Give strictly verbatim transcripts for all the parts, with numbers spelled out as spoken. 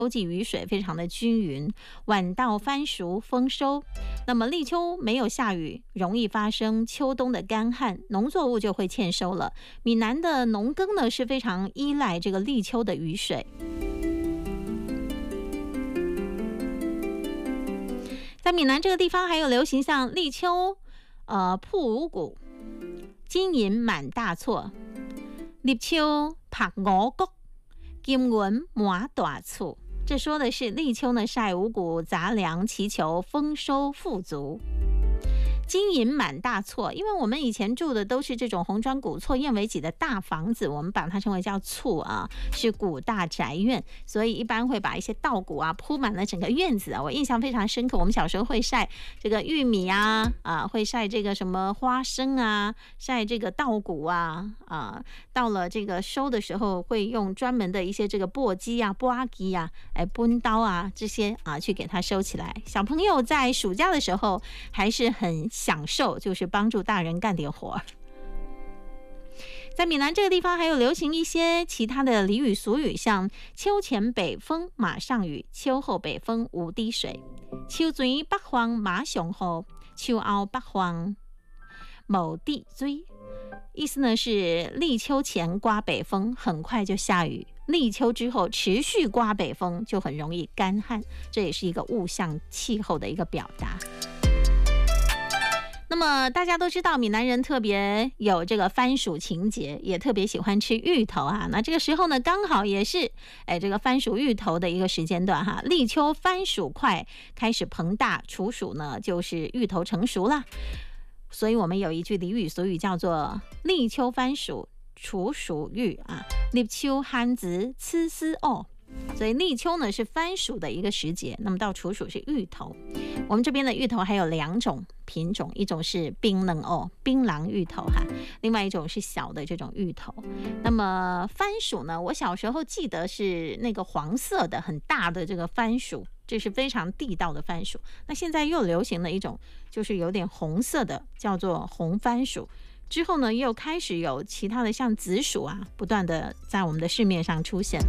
秋季雨水非常的均匀，晚到番薯丰收。那么立秋没有下雨，容易发生秋冬的干旱，农作物就会欠收了。闽南的农耕呢是非常依赖这个立秋的雨水。在闽南这个地方还有流行像立秋呃铺五谷，金银满大厝，立秋拍五谷，金银满大厝。这说的是立秋呢晒五谷杂粮，祈求丰收富足。金银满大厝，因为我们以前住的都是这种红砖古厝燕尾脊的大房子，我们把它称为叫厝啊，是古大宅院，所以一般会把一些稻谷啊铺满了整个院子啊。我印象非常深刻，我们小时候会晒这个玉米啊，啊会晒这个什么花生啊，晒这个稻谷啊，啊到了这个收的时候会用专门的一些这个簸箕啊、簸箕啊、哎奔刀啊这些啊去给它收起来。小朋友在暑假的时候还是很享受，就是帮助大人干点活。在闽南这个地方还有流行一些其他的俚语俗语，像秋前北风马上雨，秋后北风无滴水，秋前北风马上雨，秋后北风某地追。意思呢是立秋前刮北风，很快就下雨；立秋之后持续刮北风，就很容易干旱。这也是一个物象气候的一个表达。那么大家都知道，闽南人特别有这个番薯情节，也特别喜欢吃芋头啊。那这个时候呢，刚好也是哎这个番薯芋头的一个时间段哈。立秋番薯快开始膨大，处暑呢就是芋头成熟啦。所以我们有一句俚语俗语叫做立秋番薯处暑芋啊，立秋番子吃丝哦。所以立秋呢是番薯的一个时节，那么到处暑是芋头。我们这边的芋头还有两种品种，一种是槟榔哦，槟榔芋头哈，另外一种是小的这种芋头。那么番薯呢，我小时候记得是那个黄色的很大的这个番薯，这是非常地道的番薯。那现在又流行了一种就是有点红色的，叫做红番薯。之后呢又开始有其他的像紫薯啊，不断的在我们的市面上出现。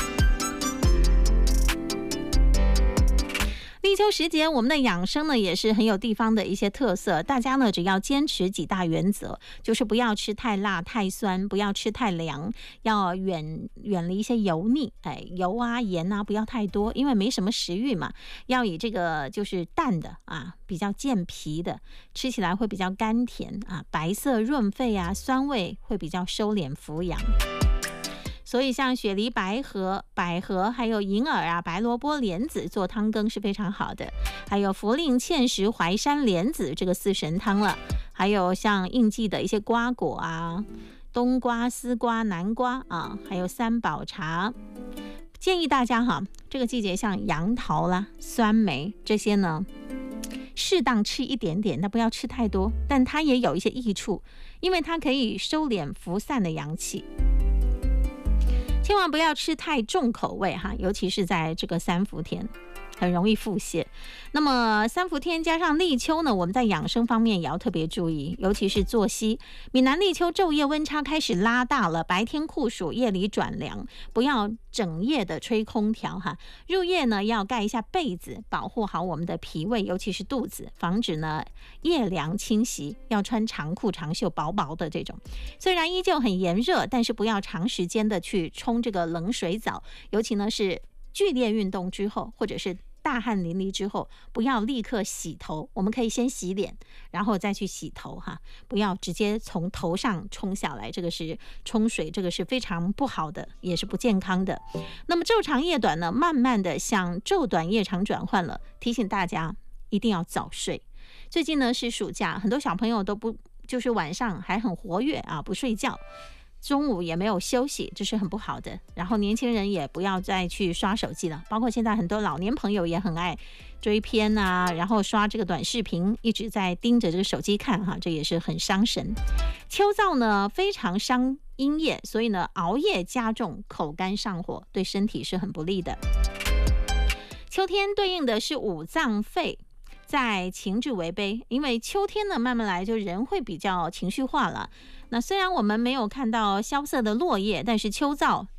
立秋时节，我们的养生呢也是很有地方的一些特色。大家呢只要坚持几大原则，就是不要吃太辣、太酸，不要吃太凉，要远远离一些油腻，哎，油啊、盐啊不要太多，因为没什么食欲嘛。要以这个就是淡的啊，比较健脾的，吃起来会比较甘甜啊，白色润肺啊，酸味会比较收敛扶阳。所以像雪梨、白荷、百合还有银耳啊、白萝卜、莲子做汤羹是非常好的。还有茯苓、芡实、淮山、莲子这个四神汤了。还有像应季的一些瓜果啊，冬瓜、丝瓜、南瓜啊，还有三宝茶。建议大家哈，这个季节像杨桃啦、酸梅这些呢，适当吃一点点，但不要吃太多。但它也有一些益处，因为它可以收敛浮散的阳气。千万不要吃太重口味哈，尤其是在这个三伏天，很容易腹泻。那么三伏天加上立秋呢，我们在养生方面也要特别注意，尤其是作息。闽南立秋昼夜温差开始拉大了，白天酷暑，夜里转凉，不要整夜的吹空调哈。入夜呢要盖一下被子，保护好我们的脾胃，尤其是肚子，防止呢夜凉侵袭。要穿长裤长袖薄薄的这种。虽然依旧很炎热，但是不要长时间的去冲这个冷水澡，尤其呢是剧烈运动之后，或者是大汗淋漓之后，不要立刻洗头，我们可以先洗脸，然后再去洗头哈，不要直接从头上冲下来，这个是冲水，这个是非常不好的，也是不健康的。那么昼长夜短呢，慢慢的向昼短夜长转换了，提醒大家一定要早睡。最近呢是暑假，很多小朋友都不就是晚上还很活跃啊，不睡觉。中午也没有休息，这是很不好的。然后年轻人也不要再去刷手机了，包括现在很多老年朋友也很爱追片啊，然后刷这个短视频，一直在盯着这个手机看哈，这也是很伤神。秋燥呢非常伤阴液，所以呢熬夜加重口干上火，对身体是很不利的。秋天对应的是五脏肺，在情志为悲，因为秋天呢慢慢来就人会比较情绪化了。那虽然我们没有看到萧瑟的落叶，但是秋燥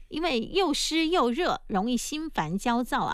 因为又湿又热，容易心烦焦躁啊。